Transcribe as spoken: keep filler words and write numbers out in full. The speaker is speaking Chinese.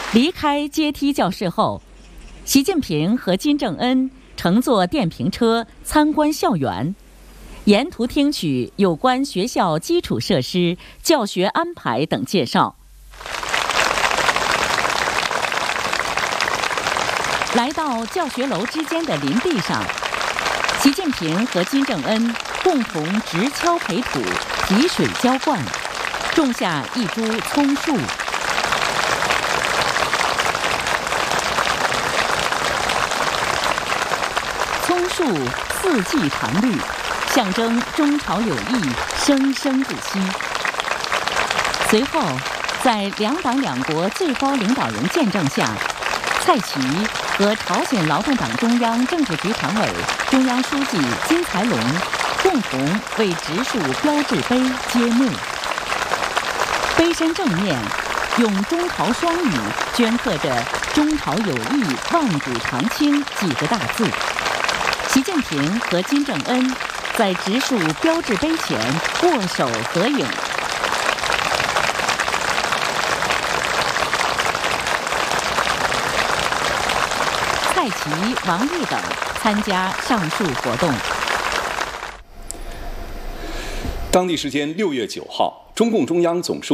离开阶梯教室后，习近平和金正恩乘坐电瓶车参观校园，沿途听取有关学校基础设施、教学安排等介绍。来到教学楼之间的林地上，习近平和金正恩共同直敲培土、提水浇灌，种下一株葱树。葱树四季常绿，象征中朝友谊生生不息。随后，在两党两国最高领导人见证下，蔡奇和朝鲜劳动党中央政治局常委、中央书记金才龙共同为植树标志碑揭幕。碑身正面用中朝双语镌刻着“中朝友谊，万古长青”几个大字。习近平和金正恩在植树标志碑前握手合影。蔡奇、王毅等参加上述活动。 当地时间六月九号，中共中央总书记